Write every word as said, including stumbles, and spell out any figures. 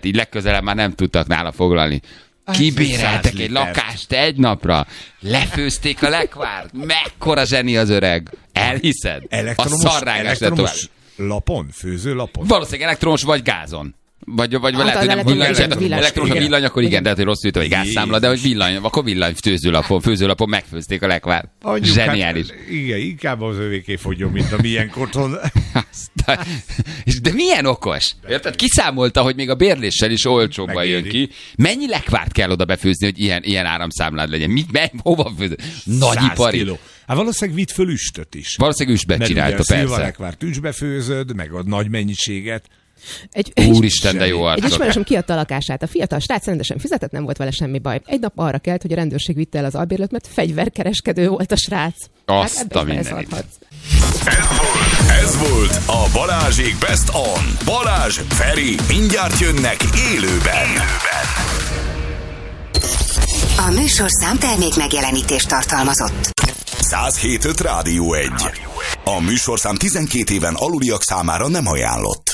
így legközelebb már nem tudtak nála foglalni. Kibéreltek egy lakást egy napra, lefőzték a lekvárt, mekkora zseni az öreg. Elhiszed? Elektromos, a szarrágás elektromos lapon, főző lapon? Valószínűleg elektromos vagy gázon. Vagy, vagy hát lehet, hogy nem villany, villany, villany, elektromos a villany, akkor igen, de hogy rossz ütöm, vagy gázszámla, de hogy villany, akkor villany főzőlapon, főzőlapon megfőzték a lekvárt. Zseniális. Hát, igen, inkább az övéké fogjon, mint a milyen otthon. De milyen okos? Érted? Kiszámolta, hogy még a bérléssel is olcsóbban jön ki. Mennyi lekvárt kell oda befőzni, hogy ilyen, ilyen áramszámlád legyen? Mit, me, hova főzni? Nagyipari. Hát valószínűleg vitt föl üstöt is. Valószínűleg üstbe csinálta, persze. Mert ugye a lekvárt üstbe főzöd, meg a nagy mennyiséget. Egy, Úristen, de jó arcok. Egy ismerősöm kiadta a lakását. A fiatal srác rendesen fizetett, nem volt vele semmi baj. Egy nap arra kelt, hogy a rendőrség vitte el az albérlőt, mert fegyverkereskedő volt a srác. Azt hát a mindenit. Ez volt, ez volt a Balázsék Best On. Balázs, Feri, mindjárt jönnek élőben. élőben. A műsorszám termék megjelenítést tartalmazott. száz hét öt Rádió egy. A műsorszám tizenkét éven aluliak számára nem ajánlott.